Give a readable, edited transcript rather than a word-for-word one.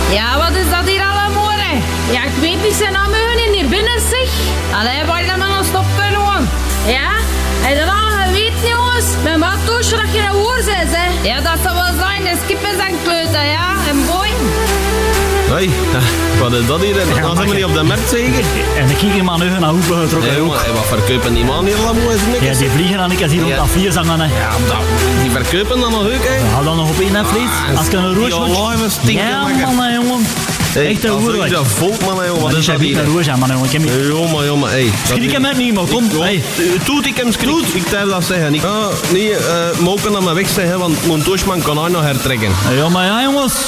Ja, wat is dat hier allemaal? Ja, ik weet niet zijn namen in hier binnen, zeg. Allee, waar dan maar nog stoppen, gewoon. Ja? Heb je dat al geweten, jongens? Mijn maattoosje dat je een hoer bent, hè? Ja, dat zal wel zijn. De skippers en kleuten, ja? En boy. Hoi, wat is dat hier? Dan zijn we niet op de markt, zeker? En dan kijk je maar nu naar hoeven getrokken. Nee, jongen, wat verkopen die man hier allemaal? Ja, die vliegen dan ik als hier op dat vier zangen, hè. Ja, die verkopen dan nog ook, hè? Ja, dan nog op één vlees. Als ik een roos moet. Ja, man, jongen. Echt een hoer. Dat volk, man, jongen. Wat is dat hier? Een roos, man, jongen. Jongen, hé. Schrik hem uit niet, man. Kom. Toet, ik hem schrik. Ik thuis dat zeggen. Nee, mogen dat maar weg zeggen, want mijn toosman kan hij nog hertrekken. Ja, maar ja, jongens.